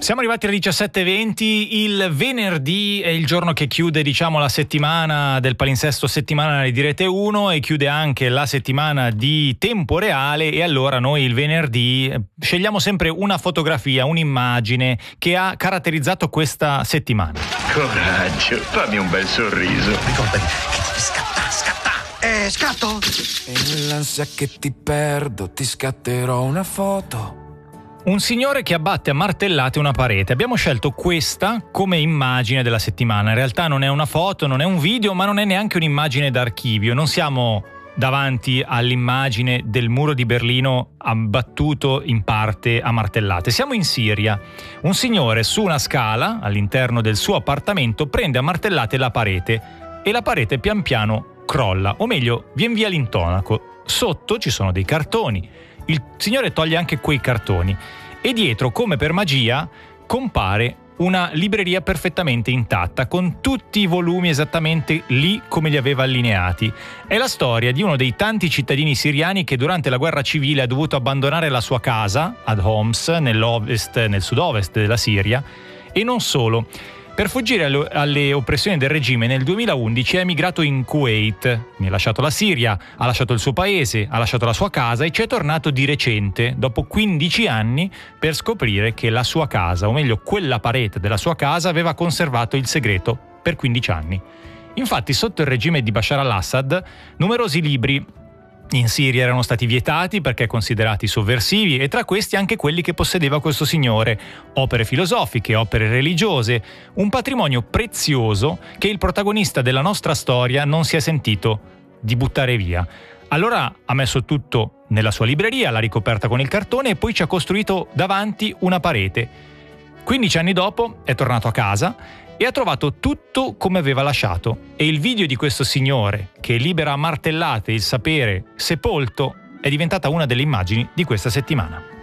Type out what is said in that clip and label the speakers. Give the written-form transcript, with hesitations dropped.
Speaker 1: Siamo arrivati alle 17:20, il venerdì è il giorno che chiude, la settimana del palinsesto settimanale di Rete 1 e chiude anche la settimana di Tempo Reale, e allora noi il venerdì scegliamo sempre una fotografia, un'immagine che ha caratterizzato questa settimana.
Speaker 2: Coraggio, fammi un bel sorriso.
Speaker 3: Ricordati, scatta. Scatto?
Speaker 4: E nell'ansia che ti perdo ti scatterò una foto.
Speaker 1: Un signore che abbatte a martellate una parete. Abbiamo scelto questa come immagine della settimana. In realtà non è una foto, non è un video, ma non è neanche un'immagine d'archivio. Non siamo davanti all'immagine del muro di Berlino abbattuto in parte a martellate. Siamo in Siria. Un signore su una scala all'interno del suo appartamento prende a martellate la parete e la parete pian piano crolla, o meglio, viene via l'intonaco. Sotto ci sono dei cartoni. Il signore toglie anche quei cartoni e dietro, come per magia, compare una libreria perfettamente intatta, con tutti i volumi esattamente lì come li aveva allineati. È la storia di uno dei tanti cittadini siriani che durante la guerra civile ha dovuto abbandonare la sua casa ad Homs, nel sud-ovest della Siria, e non solo. Per fuggire alle oppressioni del regime, nel 2011 è emigrato in Kuwait, mi ha lasciato la Siria, ha lasciato il suo paese, ha lasciato la sua casa e ci è tornato di recente, dopo 15 anni, per scoprire che la sua casa, o meglio quella parete della sua casa, aveva conservato il segreto per 15 anni. Infatti, sotto il regime di Bashar al-Assad, numerosi libri in Siria erano stati vietati perché considerati sovversivi, e tra questi anche quelli che possedeva questo signore: opere filosofiche, opere religiose, un patrimonio prezioso che il protagonista della nostra storia non si è sentito di buttare via. Allora ha messo tutto nella sua libreria, l'ha ricoperta con il cartone e poi ci ha costruito davanti una parete. 15 anni dopo è tornato a casa e ha trovato tutto come aveva lasciato, e il video di questo signore che libera a martellate il sapere sepolto è diventata una delle immagini di questa settimana.